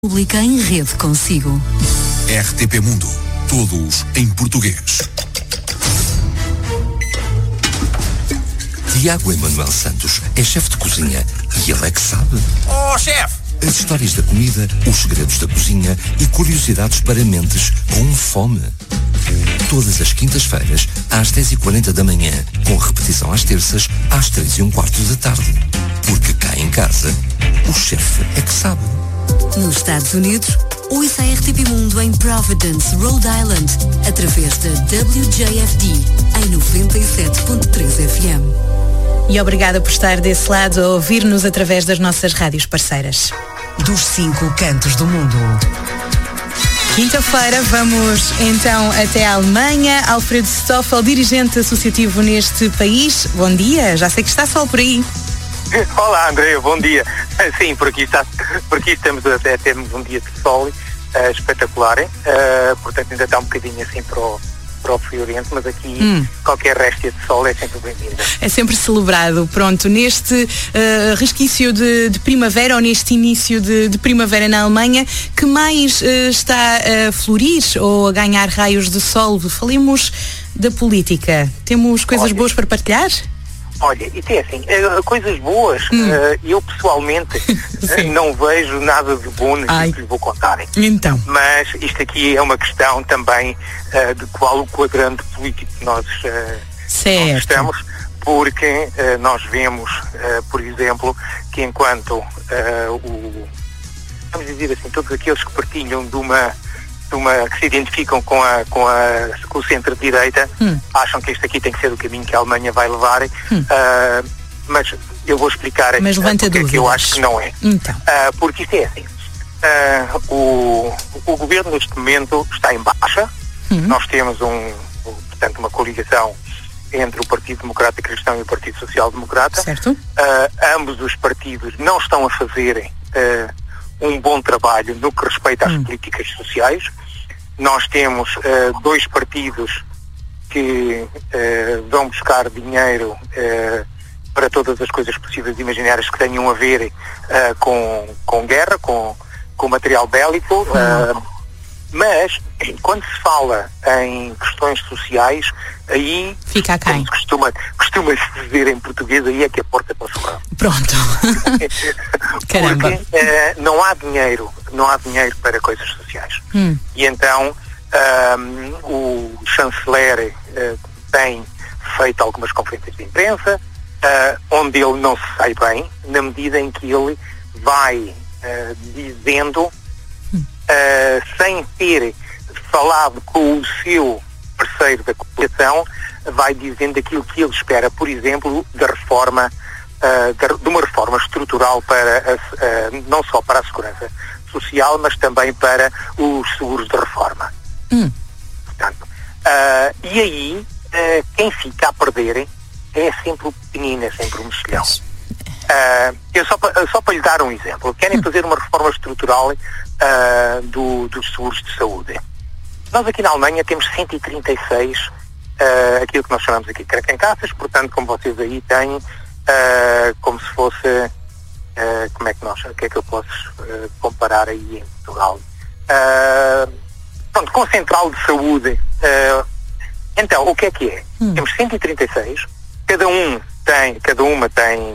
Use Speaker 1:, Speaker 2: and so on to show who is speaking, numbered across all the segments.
Speaker 1: Pública em rede consigo.
Speaker 2: RTP Mundo. Todos em português. Tiago Emanuel Santos é chefe de cozinha e ele é que sabe.
Speaker 3: Oh, chefe!
Speaker 2: As histórias da comida, os segredos da cozinha e curiosidades para mentes com fome. Todas as quintas-feiras, às 10h40 da manhã, com repetição às terças, às 3:15 da tarde. Porque cá em casa, o chefe é que sabe.
Speaker 1: Nos Estados Unidos, ouça a RTP Mundo em Providence, Rhode Island, através da WJFD, em 97.3 FM.
Speaker 4: E obrigada por estar desse lado a ouvir-nos através das nossas rádios parceiras.
Speaker 1: Dos 5 cantos do mundo.
Speaker 4: Quinta-feira vamos então até a Alemanha. Alfredo Stoffel, dirigente associativo neste país. Bom dia, já sei que está sol por aí.
Speaker 5: Olá, André, bom dia. Sim, por aqui estamos até temos um dia de sol espetacular, portanto ainda está um bocadinho assim para o Frio Oriente, mas aqui qualquer réstia de sol é sempre bem-vinda.
Speaker 4: É sempre celebrado. Pronto, neste resquício de primavera, ou neste início de primavera na Alemanha, que mais está a florir ou a ganhar raios de sol? Falemos da política. Temos coisas boas para partilhar?
Speaker 5: Olha, isso é assim, coisas boas, eu pessoalmente não vejo nada de bom naquilo que lhe vou contar.
Speaker 4: Então.
Speaker 5: Mas isto aqui é uma questão também de qual o quadrante político que nós estamos, porque nós vemos, por exemplo, que enquanto vamos dizer assim, todos aqueles que partilham que se identificam com o centro-direita, acham que este aqui tem que ser o caminho que a Alemanha vai levar, mas eu vou explicar porque é que eu acho que não é.
Speaker 4: Então.
Speaker 5: Porque isto é assim, o governo neste momento está em baixa, nós temos portanto, uma coligação entre o Partido Democrata Cristão e o Partido Social Democrata.
Speaker 4: Certo.
Speaker 5: Ambos os partidos não estão a fazerem um bom trabalho no que respeita às políticas sociais. Nós temos dois partidos que vão buscar dinheiro para todas as coisas possíveis e imaginárias que tenham a ver com guerra, com material bélico, mas quando se fala em questões sociais, aí
Speaker 4: fica
Speaker 5: como costuma-se dizer em português, aí é que a porta para fora.
Speaker 4: Pronto. Caramba.
Speaker 5: Porque não há dinheiro para coisas sociais. E então o chanceler tem feito algumas conferências de imprensa onde ele não se sai bem, na medida em que ele vai dizendo, sem ter falado com o seu parceiro da coligação, vai dizendo aquilo que ele espera, por exemplo, da reforma, de uma reforma estrutural para não só para a segurança social, mas também para os seguros de reforma. Portanto, e aí quem fica a perder é sempre o pequenino, é sempre o mexilhão. Eu só para lhe dar um exemplo, querem fazer uma reforma estrutural dos seguros de saúde. Nós aqui na Alemanha temos 136 aquilo que nós chamamos aqui de Krankenkassas, portanto, como vocês aí têm, como se fosse o que é que eu posso comparar aí em Portugal? Pronto, com central de saúde. Então, o que é? Temos 136, cada uma tem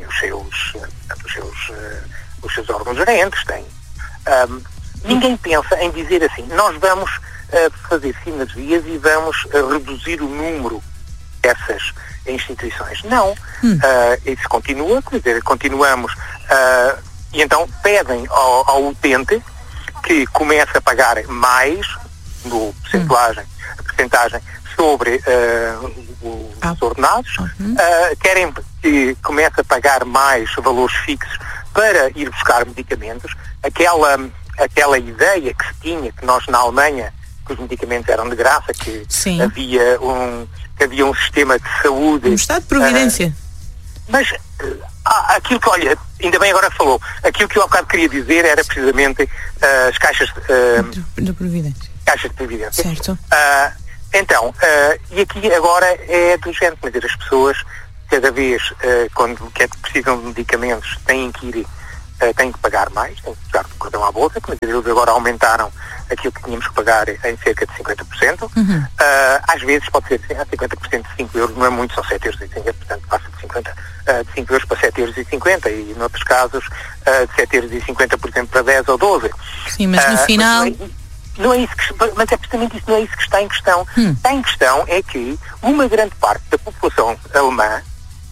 Speaker 5: os seus órgãos gerentes, ninguém pensa em dizer assim, nós vamos fazer sinergias e vamos reduzir o número dessas instituições. Não. Isso continua, quer dizer, continuamos e então pedem ao utente que comece a pagar mais no percentagem sobre os ordenados, querem que comece a pagar mais valores fixos para ir buscar medicamentos. Aquela ideia que se tinha, que nós na Alemanha, que os medicamentos eram de graça, que havia um sistema de saúde...
Speaker 4: Um estado de providência.
Speaker 5: Mas aquilo que, olha, ainda bem agora falou, aquilo que eu há bocado queria dizer era precisamente as caixas
Speaker 4: de providência.
Speaker 5: Caixas de providência.
Speaker 4: Certo.
Speaker 5: Então, e aqui agora é do género, quer dizer, as pessoas cada vez, quando precisam de medicamentos, têm que ir têm que pagar mais, têm que pagar do cordão à bolsa, mas eles agora aumentaram aquilo que tínhamos que pagar em cerca de 50%. Às vezes pode ser 50% de 5 euros, não é muito, são 7 euros e 50, portanto passa de 5 euros para 7 euros e 50 e noutros casos de 7 euros e 50, por exemplo, para 10 ou 12.
Speaker 4: Sim, mas no final...
Speaker 5: Não é isso mas é precisamente isso, não é isso que está em questão. Está em questão é que uma grande parte da população alemã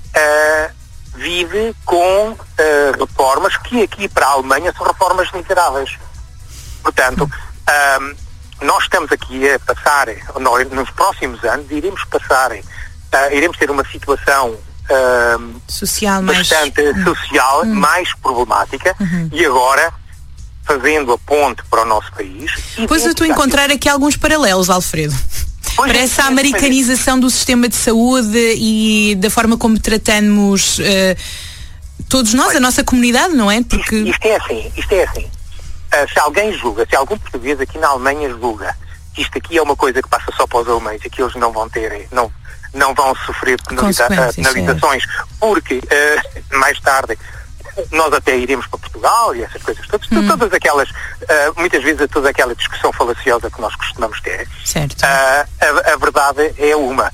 Speaker 5: vive com reformas que aqui para a Alemanha são reformas miseráveis. Portanto, nós estamos aqui a passar, nos próximos anos, iremos ter uma situação
Speaker 4: social
Speaker 5: bastante social, mais problemática, e agora fazendo a ponte para o nosso país.
Speaker 4: Pois eu estou a encontrar aqui alguns paralelos, Alfredo. Parece a americanização do sistema de saúde e da forma como tratamos todos nós, a nossa comunidade, não é?
Speaker 5: Porque... Isto é assim. Se alguém julga, se algum português aqui na Alemanha julga que isto aqui é uma coisa que passa só para os alemães e que eles não vão ter, não vão sofrer penalizações, porque mais tarde nós até iremos para Portugal e essas coisas todas, todas aquelas, muitas vezes toda aquela discussão falaciosa que nós costumamos ter.
Speaker 4: Certo.
Speaker 5: A verdade é uma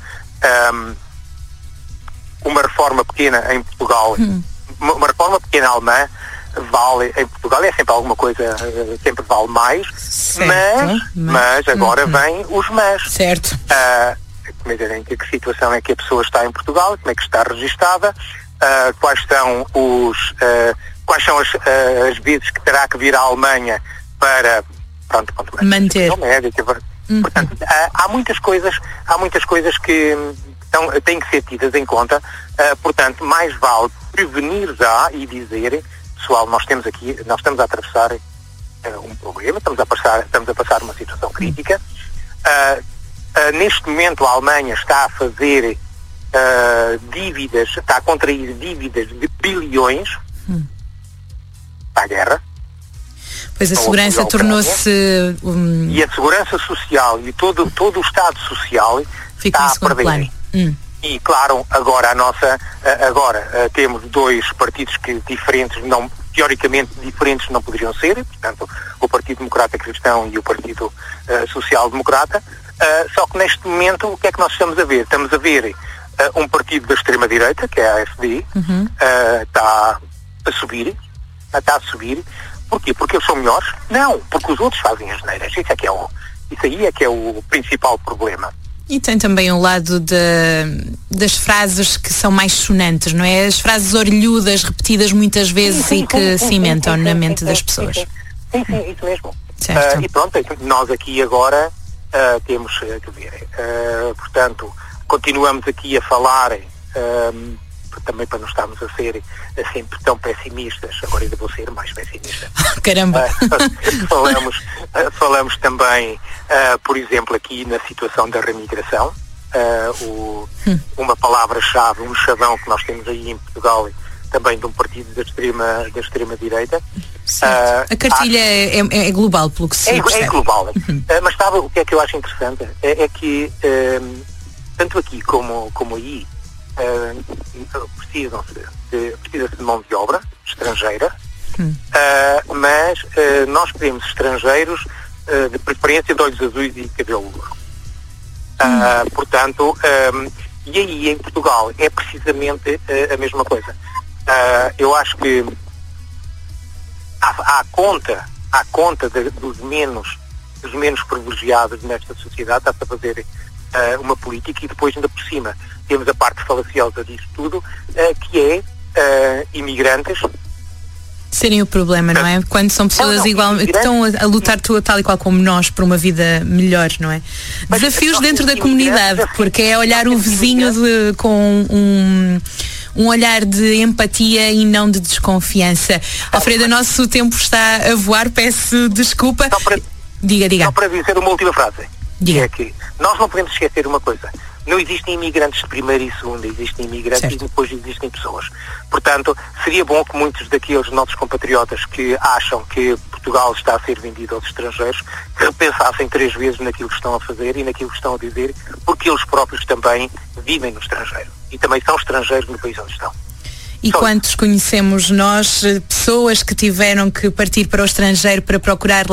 Speaker 5: reforma pequena em Portugal, uma reforma pequena alemã vale em Portugal, é sempre alguma coisa, sempre vale mais, mas agora vem os mas.
Speaker 4: Certo.
Speaker 5: Em que situação é que a pessoa está em Portugal, como é que está registada, quais são as vezes que terá que vir à Alemanha para
Speaker 4: manter
Speaker 5: médica. Portanto, há muitas coisas que têm que ser tidas em conta. Portanto, mais vale prevenir já e dizer, pessoal, nós estamos a atravessar um problema, estamos a passar uma situação crítica. Neste momento a Alemanha está a fazer dívidas, está a contrair dívidas de bilhões para a guerra.
Speaker 4: Pois a segurança tornou-se...
Speaker 5: E a segurança social e todo o Estado social está a perder. E claro, agora temos dois partidos que teoricamente diferentes não poderiam ser, portanto o Partido Democrata Cristão e o Partido Social Democrata, só que neste momento o que é que nós estamos a ver? Estamos a ver um partido da extrema-direita, que é a AfD, está a subir. Porquê? Porque eles são melhores? Não, porque os outros fazem as neiras. Isso aí é que é o principal problema.
Speaker 4: E tem também o lado das frases que são mais sonantes, não é? As frases orelhudas, repetidas muitas vezes e que cimentam na mente das pessoas.
Speaker 5: Sim, isso mesmo.
Speaker 4: Certo.
Speaker 5: E pronto, nós aqui agora temos que ver. Portanto, continuamos aqui a falar, também para não estarmos a ser sempre tão pessimistas, agora ainda vou ser mais pessimista.
Speaker 4: Caramba!
Speaker 5: Falamos também, por exemplo, aqui na situação da remigração, uma palavra-chave, um chavão que nós temos aí em Portugal, também de um partido da extrema-direita.
Speaker 4: A cartilha é global, pelo que se percebe.
Speaker 5: É global. Mas sabe o que é que eu acho interessante? É que, tanto aqui como aí, precisa-se de mão de obra estrangeira, mas nós queremos estrangeiros de preferência de olhos azuis e cabelo louro. Portanto, e aí em Portugal é precisamente a mesma coisa. Eu acho que à conta dos menos privilegiados nesta sociedade está-se a fazer uma política, e depois ainda por cima temos a parte falaciosa disso tudo, que é imigrantes
Speaker 4: serem o problema, não é? Quando são pessoas que estão a lutar tal e qual como nós por uma vida melhor, não é? Mas desafios dentro da comunidade, porque é olhar o vizinho com um olhar de empatia e não de desconfiança. Alfredo, o nosso tempo está a voar, peço desculpa. Diga.
Speaker 5: Só para dizer uma última frase.
Speaker 4: Diga.
Speaker 5: É que nós não podemos esquecer uma coisa. Não existem imigrantes de primeira e segunda, existem imigrantes, certo, e depois existem pessoas. Portanto, seria bom que muitos daqueles nossos compatriotas que acham que Portugal está a ser vendido aos estrangeiros, que repensassem 3 vezes naquilo que estão a fazer e naquilo que estão a dizer, porque eles próprios também vivem no estrangeiro. E também são estrangeiros no país onde estão.
Speaker 4: E quantos conhecemos nós, pessoas que tiveram que partir para o estrangeiro para procurar